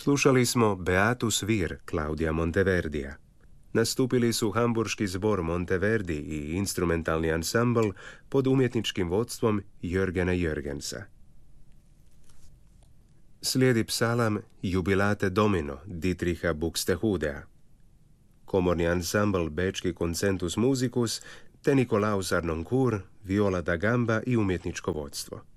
Slušali smo Beatus Vir Claudia Monteverdija. Nastupili su Hamburški zbor Monteverdi i instrumentalni ansambl pod umjetničkim vodstvom Jörgena Jörgensa. Slijedi psalam Jubilate Domino Dietricha Buxtehudea. Komorni ansambl Bečki Concentus Musicus te Nikolaus Arnoncourt, viola da gamba i umjetničko vodstvo.